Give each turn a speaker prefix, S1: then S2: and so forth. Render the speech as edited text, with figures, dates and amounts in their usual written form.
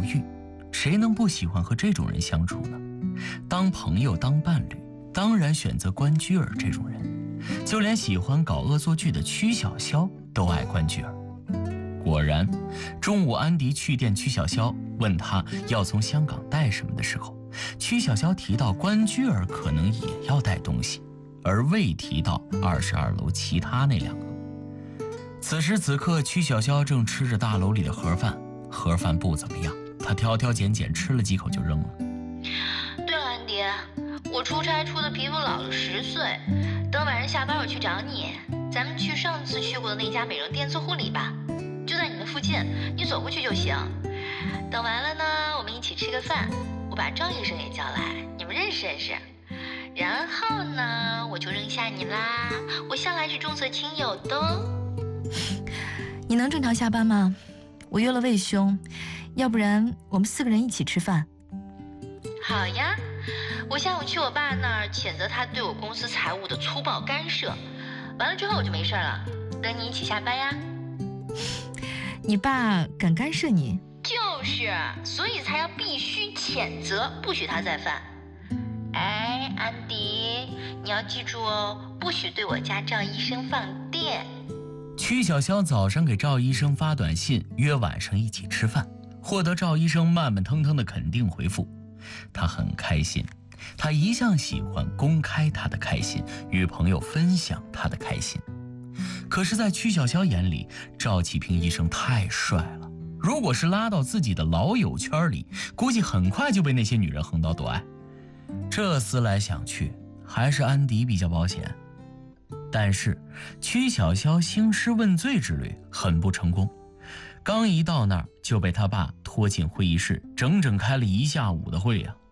S1: 欲，谁能不喜欢和这种人相处呢？当朋友当伴侣，当然选择关雎尔这种人。就连喜欢搞恶作剧的曲筱绡都爱关雎尔。果然，中午安迪去见曲筱绡，问他要从香港带什么的时候，曲筱绡提到关雎尔可能也要带东西，而未提到22楼其他那2个。此时此刻，曲筱绡正吃着大楼里的盒饭，盒饭不怎么样，她挑挑拣拣吃了几口就扔了。
S2: 对了，安迪，我出差出的皮肤老了10岁，等晚上下班我去找你，咱们去上次去过的那家美容店做护理吧，就在你们附近，你走过去就行。等完了呢，我们一起吃个饭，我把赵医生也叫来，你们认识认识。然后呢，我就扔下你啦，我向来是重色轻友的。
S3: 你能正常下班吗？我约了魏兄，要不然我们4个人一起吃饭。
S2: 好呀，我下午去我爸那儿谴责他对我公司财务的粗暴干涉，完了之后我就没事了，等你一起下班呀。
S3: 你爸敢干涉你？
S2: 就是，所以才要必须谴责，不许他再犯。哎，安迪，你要记住哦，不许对我家赵医生放电。
S1: 曲筱绡早上给赵医生发短信，约晚上一起吃饭，获得赵医生慢慢腾腾的肯定回复，他很开心。他一向喜欢公开他的开心，与朋友分享他的开心。可是在曲筱绡眼里，赵启平医生太帅了，如果是拉到自己的老友圈里，估计很快就被那些女人横刀夺爱。这思来想去，还是安迪比较保险。但是曲筱绡兴师问罪之旅很不成功，刚一到那儿就被他爸拖进会议室，整整开了1下午的会啊。